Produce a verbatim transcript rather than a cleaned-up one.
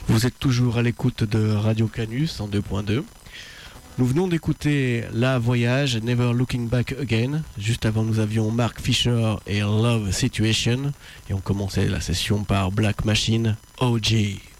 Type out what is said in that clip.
Vous êtes toujours à l'écoute de Radio Canus en deux point deux. Nous venons d'écouter La Voyage, Never Looking Back Again. Juste avant, nous avions Mark Fisher et Love Situation. Et on commençait la session par Black Machine, O G.